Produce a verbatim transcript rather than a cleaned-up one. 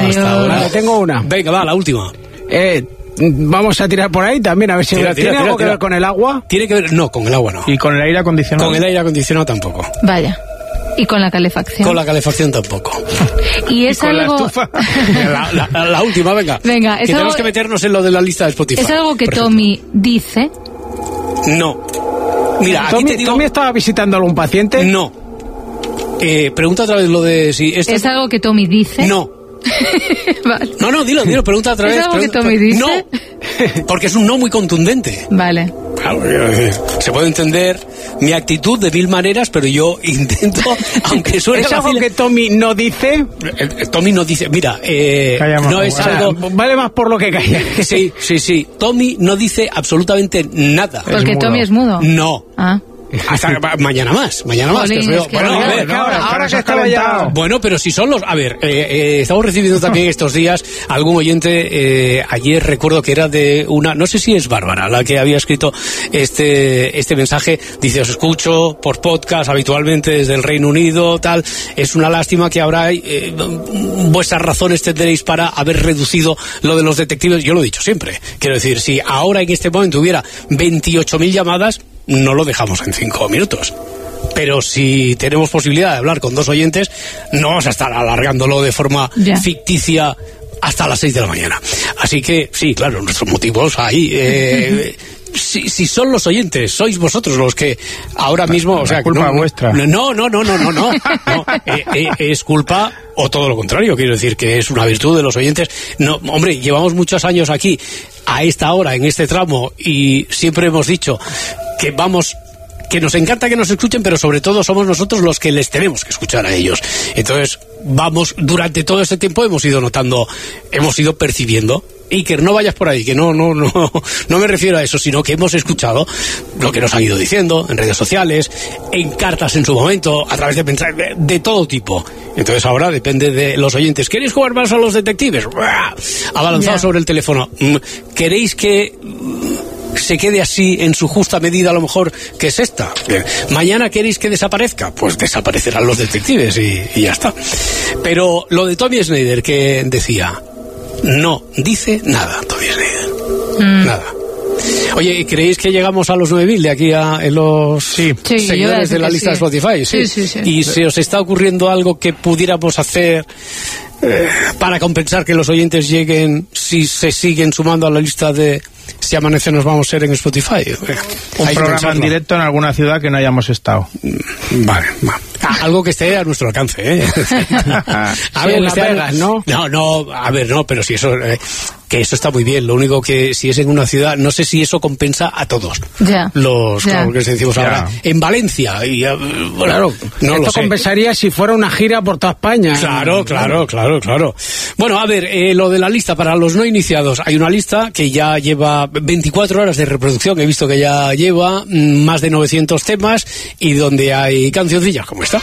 hasta ahora. Vale, tengo una. Venga, va, la última. Eh, vamos a tirar por ahí también, a ver si Tira, tiene tira, algo tira, que tira. ver con el agua. Tiene que ver, no, con el agua no. Y con el aire acondicionado. Con el aire acondicionado tampoco. Vaya. Y con la calefacción. Con la calefacción tampoco. Y es Y con la algo... estufa. La, la- la- la última, venga. Venga, que es tenemos algo- que meternos en lo de la lista de Spotify. es algo que por ejemplo. Tommy dice. No. Mira, aquí Tommy, te digo... Tommy estaba visitando a algún paciente. No. Eh, pregunta otra vez lo de si esto... Es algo que Tommy dice. No. Vale. No, no, dilo, dilo, pregunta otra ¿Es vez. algo que pregunta- Tommy dice? No. Porque es un no muy contundente. Vale. Claro, eh, se puede entender mi actitud de mil maneras, pero yo intento, aunque suene ¿Es algo fácil... que Tommy no dice? Eh, eh, Tommy nos dice, mira, eh, Callamos, no es o sea, algo... Vale más por lo que calla. Sí, sí, sí. Tommy no dice absolutamente nada. Porque mudo. Tommy es mudo. No. Ah. Hasta mañana más, mañana más. Jolín, que os veo. es que Bueno, a ahora- ver, No, ahora- ahora ahora se que ha estaba ya- calentado. bueno, pero si son los... A ver, eh, eh, estamos recibiendo también estos días algún oyente, eh, ayer recuerdo que era de una... No sé si es Bárbara la que había escrito este este mensaje. Dice, os escucho por podcast habitualmente desde el Reino Unido, tal. Es una lástima que ahora eh, vuestras razones tendréis para haber reducido lo de los detectives. Yo lo he dicho siempre. Quiero decir, si ahora en este momento hubiera veintiocho mil llamadas, no lo dejamos en cinco minutos. Pero si tenemos posibilidad de hablar con dos oyentes, no vamos a estar alargándolo de forma Ya. ficticia hasta las seis de la mañana. Así que, sí, claro, nuestros motivos ahí... Eh, Si, si son los oyentes, sois vosotros los que ahora mismo, La o sea, que culpa no, vuestra. No, no, no, no, no, no, no, eh, eh, es culpa o todo lo contrario, quiero decir que es una virtud de los oyentes. No, hombre, llevamos muchos años aquí a esta hora, en este tramo, y siempre hemos dicho que vamos, que nos encanta que nos escuchen, pero sobre todo somos nosotros los que les tenemos que escuchar a ellos. Entonces, vamos, durante todo este tiempo hemos ido notando, hemos ido percibiendo. Iker, no vayas por ahí, que no, no, no, no me refiero a eso, sino que hemos escuchado lo que nos han ido diciendo en redes sociales, en cartas en su momento, a través de mensajes de, de todo tipo. Entonces ahora depende de los oyentes. ¿Queréis jugar más a los detectives? ¡Buah! Abalanzado Ya. sobre el teléfono. Mm, ¿Queréis que mm, se quede así en su justa medida, a lo mejor, que es esta? Bien. ¿Mañana queréis que desaparezca? Pues desaparecerán los detectives y, y ya está. Pero lo de Tommy Schneider, que decía... No dice nada, Tommy Schneider. Mm. Nada. Oye, ¿creéis que llegamos a los nueve mil de aquí a en los Sí. Sí, yo voy a seguidores decir de la que lista sí. de Spotify? Sí, sí, sí. ¿Y se os está ocurriendo algo que pudiéramos hacer eh, para compensar que los oyentes lleguen si se siguen sumando a la lista de Si Amanece Nos Vamos a ser en Spotify? Eh, Un hay que programa en pensarlo. directo en alguna ciudad que no hayamos estado. Vale, va. Ah, algo que esté a nuestro alcance, ¿eh? Algo en que Las esté a- Vegas, ¿no? No, no, a ver, no, pero si eso, eh, que eso está muy bien. Lo único que si es en una ciudad, no sé si eso compensa a todos. Ya. Los, Ya. claro, que decimos Ya. ahora, en Valencia. Y, eh, bueno, Claro, no lo esto sé. compensaría si fuera una gira por toda España. Claro, claro, claro, claro. Bueno, a ver, eh, lo de la lista para los no iniciados. Hay una lista que ya lleva veinticuatro horas de reproducción. He visto que ya lleva mm, más de novecientos temas y donde hay cancioncillas como esta.